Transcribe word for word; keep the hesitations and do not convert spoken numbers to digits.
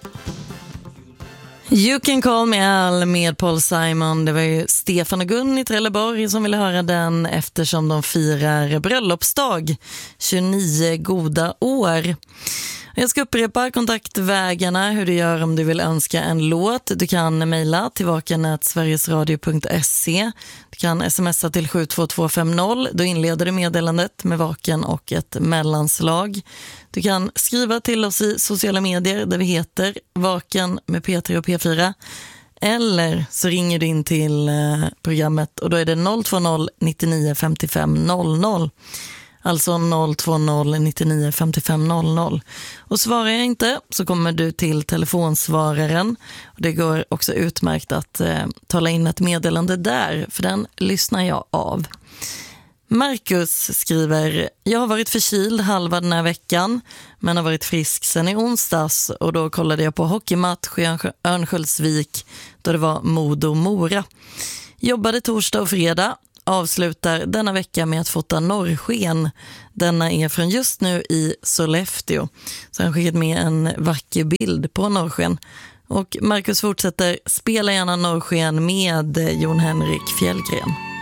You Can Call Me Al med Paul Simon. Det var ju Stefan och Gun i Trelleborg som ville höra den eftersom de firar bröllopsdag. tjugonio goda år. Jag ska upprepa kontaktvägarna, hur du gör om du vill önska en låt. Du kan mejla till vaken snabel-a sverigesradio punkt se. Du kan smsa till sju två två fem noll. Då inleder du meddelandet med Vaken och ett mellanslag. Du kan skriva till oss i sociala medier där vi heter Vaken med P tre och P fyra. Eller så ringer du in till programmet och då är det noll två noll nittionio femtiofem noll noll. Alltså noll två noll nittionio femtiofem noll noll. Och svarar jag inte så kommer du till telefonsvararen. Och det går också utmärkt att eh, tala in ett meddelande där, för den lyssnar jag av. Marcus skriver: jag har varit förkyld halva den här veckan men har varit frisk sen i onsdags, och då kollade jag på hockeymatch i Örnsköldsvik då det var Modo-Mora. Jobbade torsdag och fredag. Avslutar denna vecka med att fota norrsken. Denna är från just nu i Sollefteå. Så han skickat med en vacker bild på norrsken. Och Marcus fortsätter: spela gärna norrsken med Jon Henrik Fjällgren.